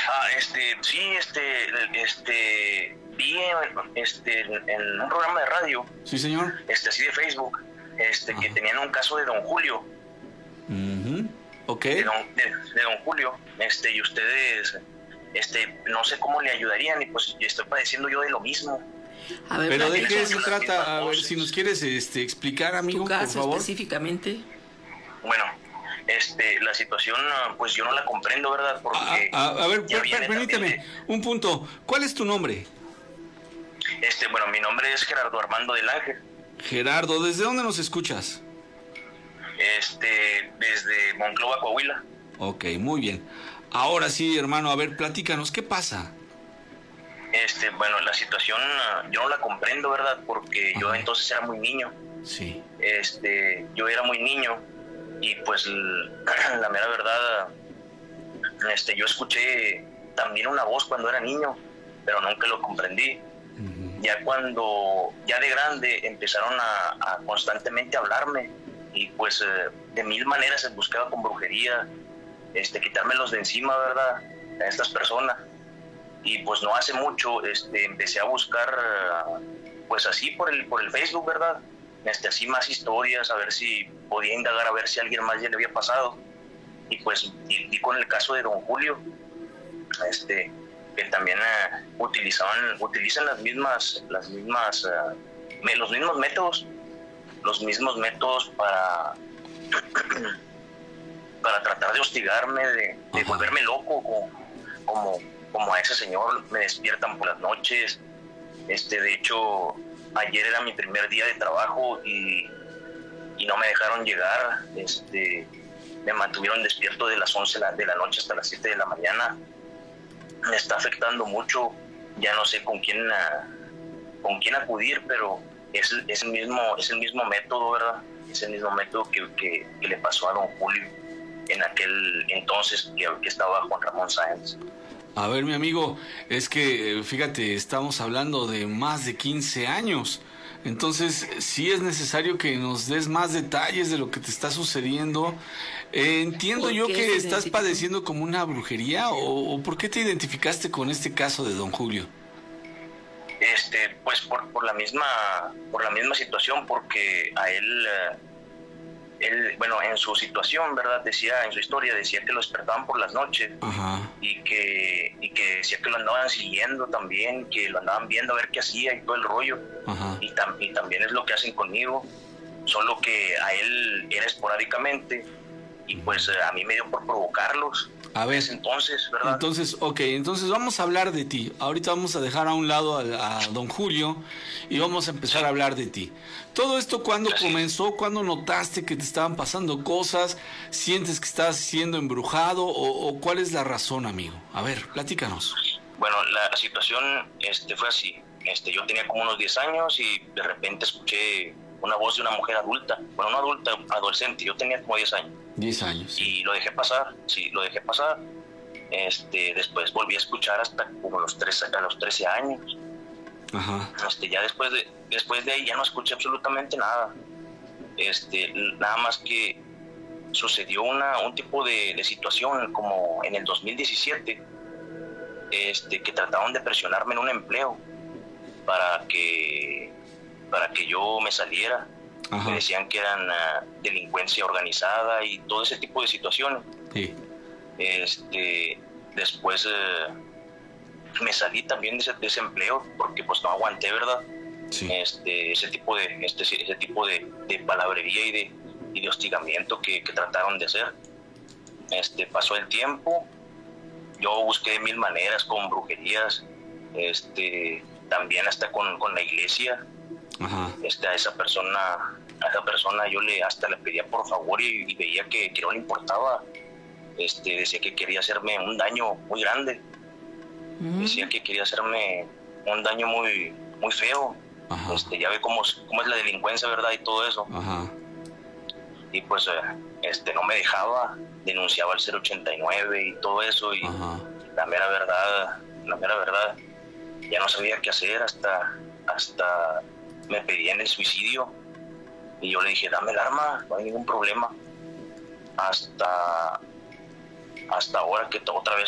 Sí, vi en un programa de radio, Sí, señor. así de Facebook, que tenían un caso de don Julio, Ok. de don Julio, y ustedes, no sé cómo le ayudarían, y pues estoy padeciendo yo de lo mismo. A ver, Pero ¿de qué se las trata? mismas A ver, voces. si nos quieres explicar, amigo, tu por caso favor. específicamente. Bueno, la situación, pues yo no la comprendo, ¿verdad? Porque A ver, ya viene permíteme, también un punto. ¿Cuál es tu nombre? bueno, mi nombre es Gerardo Armando del Ángel. Gerardo, ¿desde dónde nos escuchas? Desde Monclova, Coahuila. Ok, muy bien. Ahora sí, hermano, a ver, platícanos, ¿qué pasa? Bueno, la situación yo no la comprendo, ¿verdad? Porque yo entonces era muy niño. Sí. Yo era muy niño y pues la mera verdad, yo escuché también una voz cuando era niño, pero nunca lo comprendí. Ya de grande empezaron a constantemente hablarme y pues de mil maneras se buscaba con brujería, quitármelos de encima, ¿verdad? A estas personas. Y pues no hace mucho empecé a buscar pues así por el Facebook, ¿verdad? Así más historias, a ver si podía indagar, a ver si a alguien más ya le había pasado. Y pues di con el caso de don Julio, que también utilizan los mismos métodos para tratar de hostigarme, de volverme loco, como a ese señor. Me despiertan por las noches. De hecho, ayer era mi primer día de trabajo y no me dejaron llegar. Me mantuvieron despierto de las 11 de la noche hasta las 7 de la mañana. Me está afectando mucho. Ya no sé con quién acudir, pero es el mismo método, ¿verdad? Es el mismo método que le pasó a don Julio en aquel entonces que estaba Juan Ramón Sáenz. A ver, mi amigo, es que, fíjate, estamos hablando de más de 15 años. Entonces, sí es necesario que nos des más detalles de lo que te está sucediendo. Entiendo yo que estás padeciendo como una brujería, o ¿por qué te identificaste con este caso de don Julio? Pues por la misma situación, porque a él, bueno, en su situación, ¿verdad? En su historia decía que lo despertaban por las noches. Ajá. y que decía que lo andaban siguiendo también, que lo andaban viendo a ver qué hacía y todo el rollo. Ajá. Y también es lo que hacen conmigo, solo que a él era esporádicamente y pues a mí me dio por provocarlos. A ver, entonces, ¿verdad? Entonces vamos a hablar de ti. Ahorita vamos a dejar a un lado a don Julio y vamos a empezar a hablar de ti. Todo esto, ¿cuándo comenzó? ¿Cuándo notaste que te estaban pasando cosas? ¿Sientes que estás siendo embrujado o cuál es la razón, amigo? A ver, platícanos. Bueno, la situación fue así. Yo tenía como unos 10 años y de repente escuché una voz de una mujer adulta. Bueno, no adulta, adolescente. Yo tenía como 10 años. 10 años. Sí. Y lo dejé pasar, Después volví a escuchar hasta como a los 13 años. Ajá. Ya después de ahí ya no escuché absolutamente nada. Nada más que sucedió un tipo de situación como en el 2017, que trataron de presionarme en un empleo para que yo me saliera. Ajá. Me decían que eran delincuencia organizada y todo ese tipo de situaciones. Sí. Después me salí también de ese empleo porque pues no aguanté, ¿verdad? Sí. Ese tipo de palabrería y de hostigamiento que trataron de hacer. Pasó el tiempo, yo busqué de mil maneras con brujerías, también hasta con la iglesia. Ajá. A esa persona yo hasta le pedía por favor y veía que no le importaba. Decía que quería hacerme un daño muy grande. Decía que quería hacerme un daño muy, muy feo. Ajá. Ya ve cómo es la delincuencia, ¿verdad? Y todo eso. Ajá. Y pues no me dejaba, denunciaba al 089 y todo eso. Y Ajá. la mera verdad, ya no sabía qué hacer, hasta me pedían el suicidio. Y yo le dije, dame el arma, no hay ningún problema. Hasta ahora que otra vez